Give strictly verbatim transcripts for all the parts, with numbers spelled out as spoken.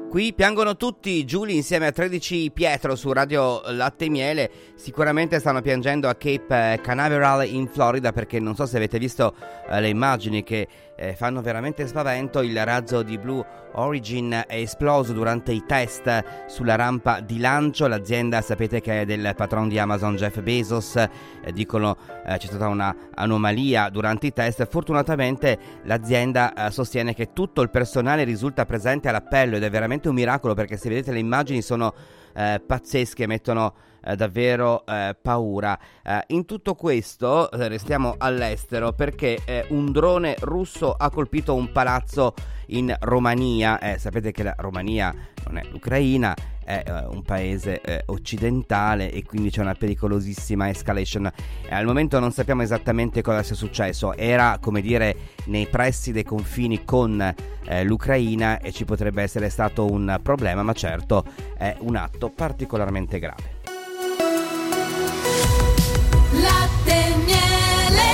Qui piangono tutti, Giulia insieme a tredici Pietro su Radio Latte e Miele. Sicuramente stanno piangendo a Cape Canaveral in Florida, perché non so se avete visto eh, le immagini che eh, fanno veramente spavento. Il razzo di Blue Origin è esploso durante i test sulla rampa di lancio. L'azienda, sapete che è del patron di Amazon Jeff Bezos, eh, dicono eh, c'è stata una anomalia durante i test. Fortunatamente l'azienda eh, sostiene che tutto il personale risulta presente all'appello, ed è veramente un miracolo, perché se vedete le immagini sono eh, pazzesche, mettono eh, davvero eh, paura. Eh, in tutto questo eh, restiamo all'estero, perché eh, un drone russo ha colpito un palazzo in Romania. Eh, sapete che la Romania non è l'Ucraina, è eh, un paese eh, occidentale, e quindi c'è una pericolosissima escalation. Eh, al momento non sappiamo esattamente cosa sia successo. Era, come dire, nei pressi dei confini con eh, l'Ucraina, e ci potrebbe essere stato un problema, ma certo è un atto particolarmente grave. Latte Miele.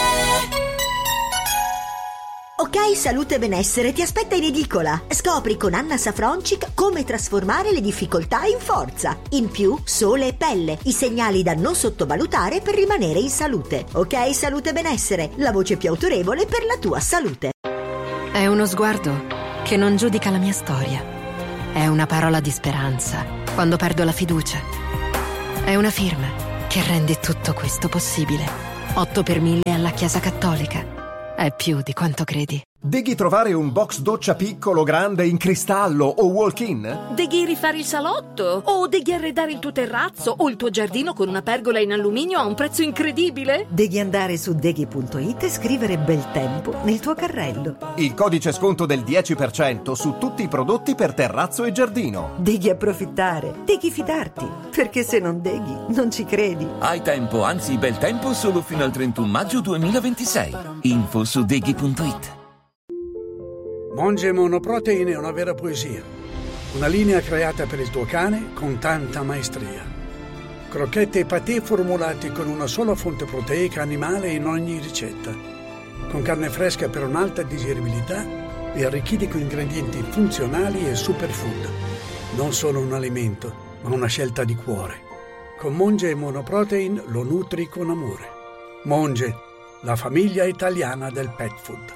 Ok, salute e benessere ti aspetta in edicola. Scopri con Anna Safroncic come trasformare le difficoltà in forza. In più, sole e pelle, i segnali da non sottovalutare per rimanere in salute. Ok, salute e benessere, la voce più autorevole per la tua salute. È uno sguardo che non giudica la mia storia. È una parola di speranza quando perdo la fiducia. È una firma che rende tutto questo possibile. otto per mille alla Chiesa Cattolica. È più di quanto credi. Devi trovare un box doccia piccolo, grande, in cristallo o walk-in? Devi rifare il salotto? O devi arredare il tuo terrazzo o il tuo giardino con una pergola in alluminio a un prezzo incredibile? Devi andare su deghi punto it e scrivere bel tempo nel tuo carrello. Il codice sconto del dieci per cento su tutti i prodotti per terrazzo e giardino. Devi approfittare, devi fidarti, perché se non deghi non ci credi. Hai tempo, anzi bel tempo, solo fino al trentuno maggio duemilaventisei. Info su deghi punto it. Monge Monoprotein è una vera poesia. Una linea creata per il tuo cane con tanta maestria. Crocchette e patè formulati con una sola fonte proteica animale in ogni ricetta. Con carne fresca per un'alta digeribilità e arricchiti con ingredienti funzionali e superfood. Non solo un alimento, ma una scelta di cuore. Con Monge Monoprotein lo nutri con amore. Monge, la famiglia italiana del pet food.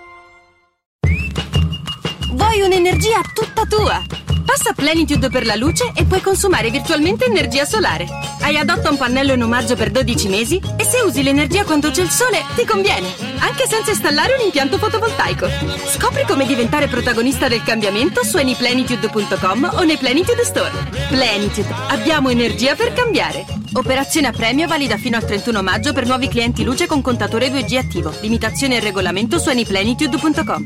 Vuoi un'energia tutta tua? Passa Plenitude per la luce e puoi consumare virtualmente energia solare. Hai adotta un pannello in omaggio per dodici mesi e se usi l'energia quando c'è il sole ti conviene, anche senza installare un impianto fotovoltaico. Scopri come diventare protagonista del cambiamento su any plenitude punto com o nei Plenitude Store. Plenitude, abbiamo energia per cambiare. Operazione a premio valida fino al trentuno maggio per nuovi clienti luce con contatore due G attivo. Limitazioni e regolamento su any plenitude punto com.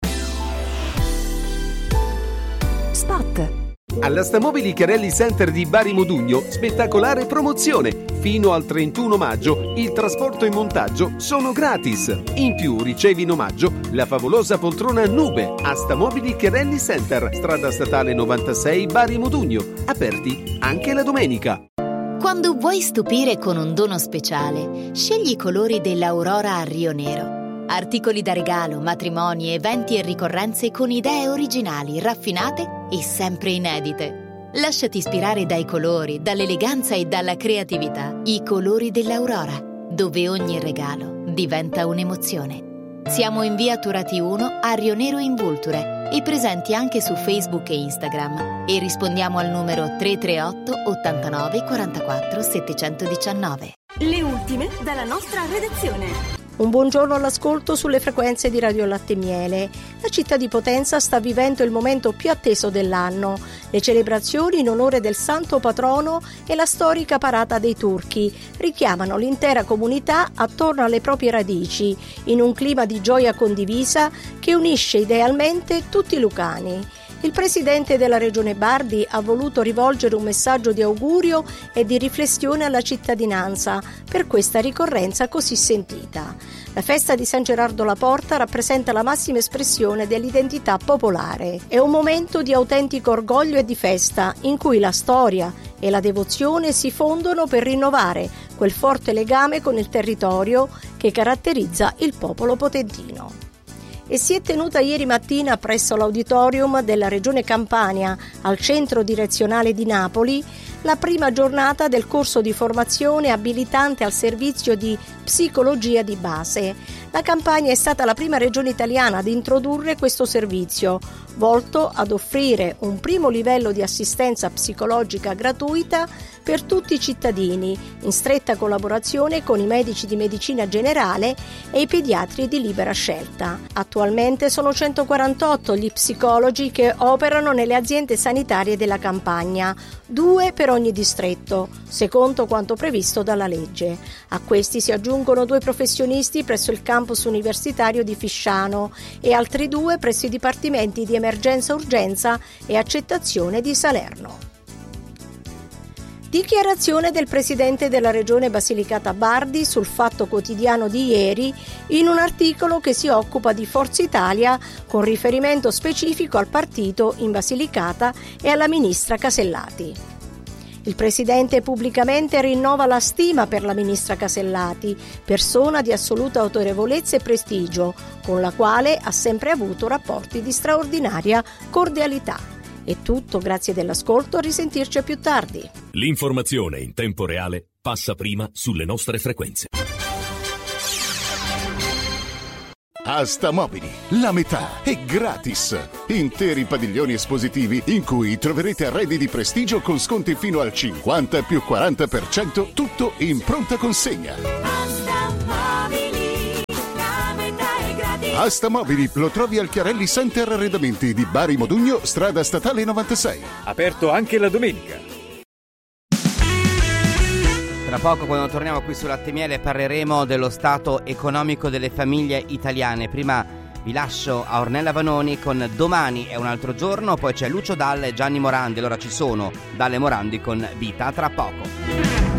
Spot. Alla Stamobili Chiarelli Center di Bari Modugno, spettacolare promozione. Fino al trentuno maggio il trasporto e montaggio sono gratis. In più ricevi in omaggio la favolosa poltrona Nube a Stamobili Chiarelli Center, strada statale novantasei Bari Modugno, aperti anche la domenica. Quando vuoi stupire con un dono speciale, scegli i colori dell'Aurora a Rio Nero. Articoli da regalo, matrimoni, eventi e ricorrenze con idee originali, raffinate e sempre inedite. Lasciati ispirare dai colori, dall'eleganza e dalla creatività. I colori dell'Aurora, dove ogni regalo diventa un'emozione. Siamo in via Turati uno a Rio Nero in Vulture e presenti anche su Facebook e Instagram. E rispondiamo al numero tre tre otto ottantanove quarantaquattro settecentodiciannove. Le ultime dalla nostra redazione. Un buongiorno all'ascolto sulle frequenze di Radio Latte e Miele. La città di Potenza sta vivendo il momento più atteso dell'anno, le celebrazioni in onore del santo patrono e la storica parata dei turchi richiamano l'intera comunità attorno alle proprie radici, in un clima di gioia condivisa che unisce idealmente tutti i lucani. Il presidente della Regione Bardi ha voluto rivolgere un messaggio di augurio e di riflessione alla cittadinanza per questa ricorrenza così sentita. La festa di San Gerardo la Porta rappresenta la massima espressione dell'identità popolare. È un momento di autentico orgoglio e di festa in cui la storia e la devozione si fondono per rinnovare quel forte legame con il territorio che caratterizza il popolo potentino. e si è tenuta ieri mattina presso l'auditorium della Regione Campania, al Centro Direzionale di Napoli, la prima giornata del corso di formazione abilitante al servizio di psicologia di base. La Campania è stata la prima regione italiana ad introdurre questo servizio, volto ad offrire un primo livello di assistenza psicologica gratuita per tutti i cittadini, in stretta collaborazione con i medici di medicina generale e i pediatri di libera scelta. Attualmente sono centoquarantotto gli psicologi che operano nelle aziende sanitarie della Campania, due per ogni distretto, secondo quanto previsto dalla legge. A questi si aggiungono due professionisti presso il campus universitario di Fisciano e altri due presso i dipartimenti di emergenza-urgenza e accettazione di Salerno. Dichiarazione del presidente della regione Basilicata Bardi sul Fatto Quotidiano di ieri in un articolo che si occupa di Forza Italia con riferimento specifico al partito in Basilicata e alla ministra Casellati. Il presidente pubblicamente rinnova la stima per la ministra Casellati, persona di assoluta autorevolezza e prestigio, con la quale ha sempre avuto rapporti di straordinaria cordialità. È tutto, grazie dell'ascolto, a risentirci più tardi. L'informazione in tempo reale passa prima sulle nostre frequenze. Asta Mobili, la metà è gratis. Interi padiglioni espositivi in cui troverete arredi di prestigio con sconti fino al cinquanta più quaranta per cento, tutto in pronta consegna. Asta Mobili, la metà è gratis. Asta Mobili lo trovi al Chiarelli Center Arredamenti di Bari Modugno, strada statale novantasei. Aperto anche la domenica. Tra poco, quando torniamo qui su Latte e Miele, parleremo dello stato economico delle famiglie italiane. Prima vi lascio a Ornella Vanoni con Domani è un altro giorno, poi c'è Lucio Dalla e Gianni Morandi. Allora ci sono Dalle Morandi con Vita, tra poco.